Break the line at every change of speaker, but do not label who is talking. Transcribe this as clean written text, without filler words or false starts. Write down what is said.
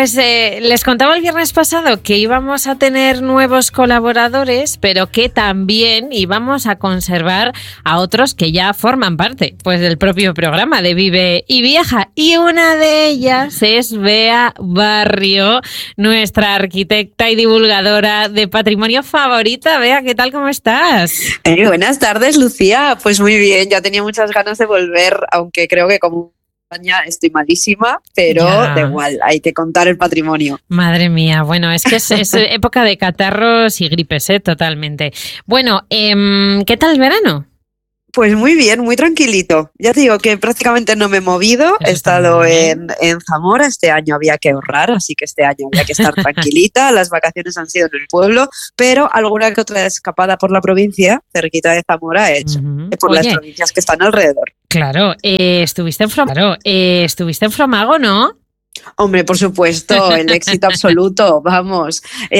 Pues les contaba el viernes pasado que íbamos a tener nuevos colaboradores, pero que también íbamos a conservar a otros que ya forman parte pues, del propio programa de Vive y Viaja. Y una de ellas es Bea Barrio, nuestra arquitecta y divulgadora de patrimonio favorita. Bea, ¿qué tal? ¿Cómo estás?
Buenas tardes, Lucía. Pues muy bien, ya tenía muchas ganas de volver, aunque creo que como estoy malísima, pero da igual, hay que contar el patrimonio.
Madre mía, bueno, es que es época de catarros y gripes, totalmente. Bueno, ¿qué tal el verano?
Pues muy bien, muy tranquilito. Ya te digo que prácticamente no me he movido. He estado en Zamora. Este año había que ahorrar, así que este año había que estar tranquilita. Las vacaciones han sido en el pueblo, pero alguna que otra escapada por la provincia, cerquita de Zamora, he hecho. Por las provincias que están alrededor.
Claro, estuviste en Fromago, ¿no?
Hombre, por supuesto, el éxito absoluto, vamos.